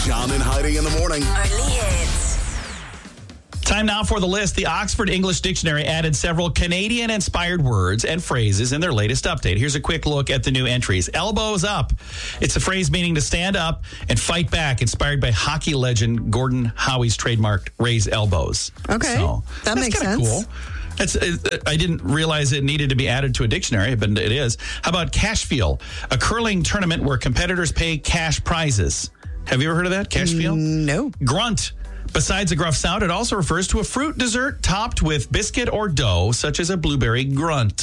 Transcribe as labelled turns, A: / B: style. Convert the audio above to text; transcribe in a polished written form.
A: John and Heidi in the morning.
B: Only hits.
C: Time now for the list. The Oxford English Dictionary added several Canadian-inspired words and phrases in their latest update. Here's a quick look at the new entries. Elbows up. It's a phrase meaning to stand up and fight back, inspired by hockey legend Gordon Howie's trademarked raise elbows.
D: Okay, that makes sense.
C: Cool. I didn't realize it needed to be added to a dictionary, but it is. How about Cashfield? A curling tournament where competitors pay cash prizes. Have you ever heard of that? Cashfield?
D: No.
C: Grunt. Besides a gruff sound, it also refers to a fruit dessert topped with biscuit or dough, such as a blueberry grunt.